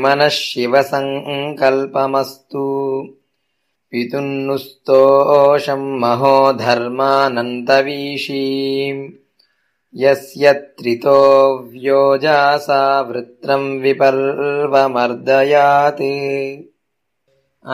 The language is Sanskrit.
मनः शिवसङ्कल्पमस्तु पितुन्नुस्तोषम् महो धर्मानन्तवीषीम् यस्य त्रितो व्योजासा वृत्रम् विपर्वमर्दयात्।